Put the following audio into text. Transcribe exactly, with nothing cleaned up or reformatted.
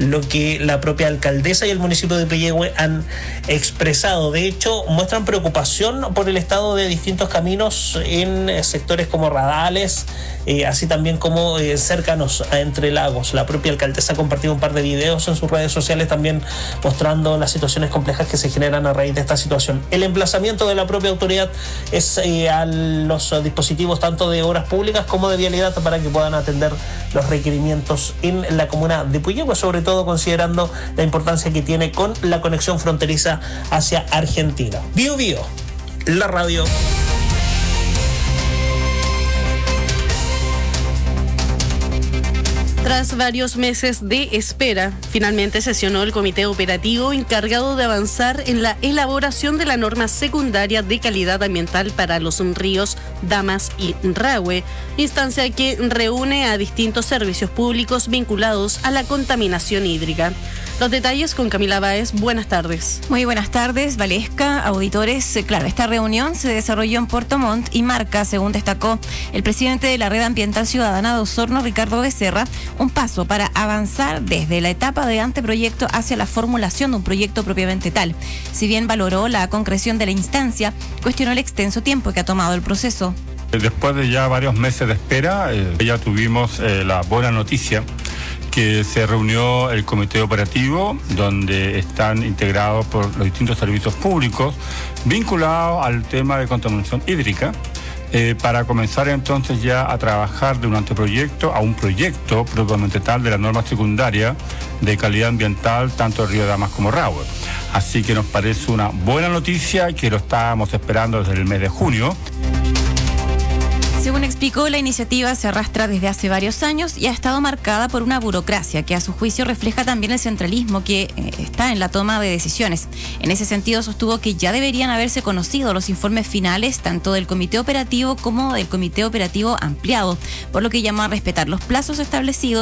lo que la propia alcaldesa y el municipio de Puyehue han expresado. De hecho, muestran preocupación por el estado de distintos caminos en sectores como Radales, eh, así también como eh, cercanos a Entre Lagos. La propia alcaldesa ha compartido un par de videos en sus redes sociales también mostrando las situaciones complejas que se generan a raíz de esta situación. El emplazamiento de la propia autoridad es eh, a los dispositivos tanto de obras públicas como de vialidad para que puedan atender los requerimientos en la comuna de Puyehue, sobre todo considerando la importancia que tiene con la conexión fronteriza hacia Argentina. Bio Bio, la radio. Tras varios meses de espera, finalmente sesionó el comité operativo encargado de avanzar en la elaboración de la norma secundaria de calidad ambiental para los ríos Damas y Rahue, instancia que reúne a distintos servicios públicos vinculados a la contaminación hídrica. Los detalles con Camila Báez. Buenas tardes. Muy buenas tardes, Valesca, auditores. Claro, esta reunión se desarrolló en Puerto Montt y marca, según destacó el presidente de la Red Ambiental Ciudadana de Osorno, Ricardo Becerra, un paso para avanzar desde la etapa de anteproyecto hacia la formulación de un proyecto propiamente tal. Si bien valoró la concreción de la instancia, cuestionó el extenso tiempo que ha tomado el proceso. Después de ya varios meses de espera, eh, ya tuvimos eh, la buena noticia que se reunió el comité operativo, donde están integrados por los distintos servicios públicos vinculados al tema de contaminación hídrica, eh, para comenzar entonces ya a trabajar de un anteproyecto a un proyecto propiamente tal de la norma secundaria de calidad ambiental, tanto del río Damas como Rahue. Así que nos parece una buena noticia, que lo estábamos esperando desde el mes de junio. Según explicó, la iniciativa se arrastra desde hace varios años y ha estado marcada por una burocracia que a su juicio refleja también el centralismo que eh, está en la toma de decisiones. En ese sentido, sostuvo que ya deberían haberse conocido los informes finales tanto del comité operativo como del comité operativo ampliado, por lo que llamó a respetar los plazos establecidos